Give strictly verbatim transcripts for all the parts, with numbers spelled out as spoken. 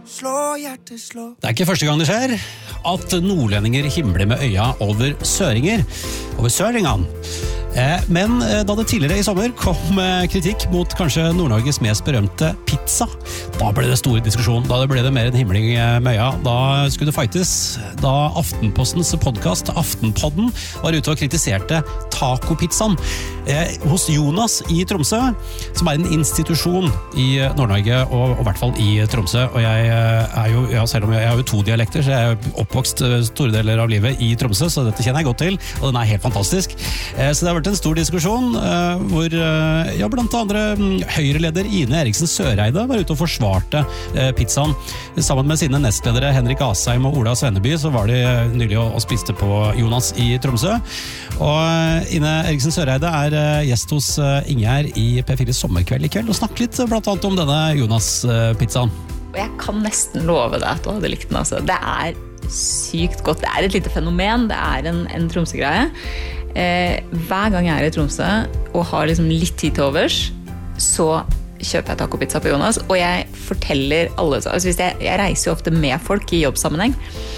Slå, hjerte, slå. Det er ikke første gang det skjer at nordlendinger himler med øya over søringer, over søringene. Men da det tidligere i sommer kom kritikk mot kanskje Nord-Norges mest berømte pizza, da ble det stor diskusjon, da ble det mer en himling med øya. Da skulle det fightes, da Aftenpostens podcast Aftenpodden var ute og kritiserte tacopizzaen hos Jonas i Tromsø, som er en institusjon i Nord-Norge, og, og i hvert fall i Tromsø. Og jeg er jo, ja, selv om jeg har jo to dialekter, så jeg er oppvokst store deler av livet i Tromsø, så dette kjenner jeg godt til, og den er helt fantastisk. Så det har vært en stor diskusjon uh, hvor uh, ja, blant andre um, Høyre-leder Ine Eriksen Søreide var ute og forsvarte uh, pizzaen. Sammen med sine nestledere Henrik Asheim og Ola Svenneby så var de uh, nylig og, og spiste på Jonas i Tromsø. Og uh, Ine Eriksen Søreide er uh, gjest hos uh, Ingjerd i P fire Sommerkveld i kveld og snakke litt uh, blant annet om denne Jonas-pizzaen. Og jeg kan nesten love deg at du hadde likt den. Altså. Det er sykt godt. Det er et lite fenomen. Det er en, en Tromsø-greie. Eh, hver gang jeg er i Tromsø og har liksom litt tid til overs, så kjøper jeg tacopizza på Jonas, og jeg forteller alle, altså hvis jeg, jeg reiser jo ofte med folk i jobbsammenheng,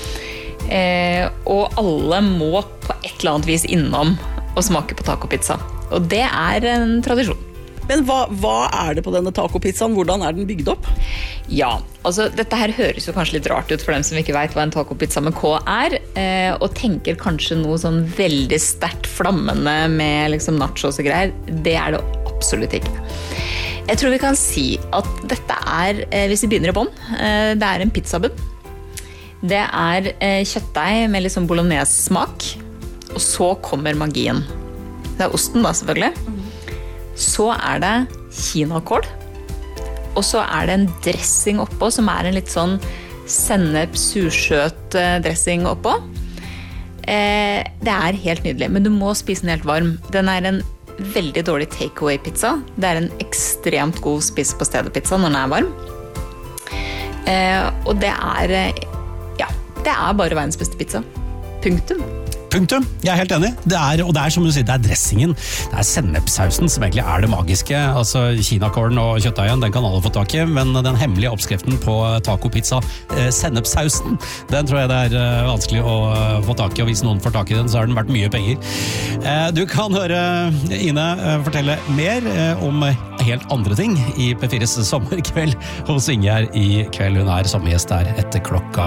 eh, og alle må på et eller annet vis innom og smake på tacopizza, og det er en tradisjon. Men hva, hva er det på denne tacopizzaen? Hvordan er den bygd opp? Ja, altså dette her høres jo kanskje litt rart ut for dem som ikke vet hva en tacopizza med K er, eh, og tenker kanskje noe sånn veldig sterkt flammende med liksom nachos og greier. Det er det absolutt ikke. Jeg tror vi kan si at dette er, eh, hvis vi begynner i bånd, eh, det er en pizzabunn. Det er eh, kjøttdeig med litt sånn bolognese-smak, og så kommer magien. Det er osten da, selvfølgelig. Så er det kinakål, og så er det en dressing oppå, som er en litt sånn sennep, sursøt dressing oppå. Eh, det er helt nydelig, men du må spise den helt varm. Den er en veldig dårlig takeaway-pizza. Det er en ekstremt god spise på stedet-pizza når den er varm. Eh, og det er, ja, det er bare verdens beste pizza. Punktum. Punktum, jeg er helt enig. Det er, og det er som du sier, det er dressingen, det er sennepsausen som egentlig er det magiske. Altså kinakålen og kjøttdeigen, den kan alle få tak i, men den hemmelige oppskriften på tacopizza, eh, sennepsausen, den tror jeg det er eh, vanskelig å eh, få tak i, og hvis noen får tak i den, så har den vært mye penger. Eh, du kan høre Ine eh, fortelle mer eh, om helt andre ting i P fires sommerkveld hos Ingjerd i kveld. Hun er sommergjest der etter klokka